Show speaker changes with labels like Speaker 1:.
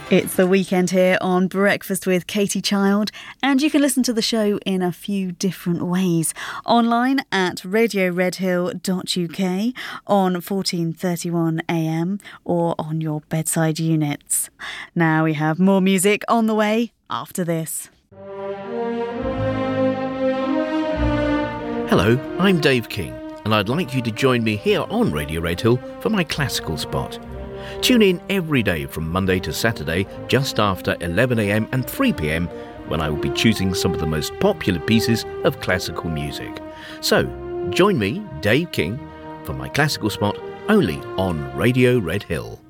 Speaker 1: It's the weekend here on Breakfast with Katie Child, and you can listen to the show in a few different ways. Online at radioredhill.uk, on 1431 AM, or on your bedside units. Now we have more music on the way after this.
Speaker 2: Hello, I'm Dave King, and I'd like you to join me here on Radio Redhill for my classical spot. Tune in every day from Monday to Saturday just after 11am and 3pm when I will be choosing some of the most popular pieces of classical music. So, join me, Dave King, for my classical spot only on Radio Redhill.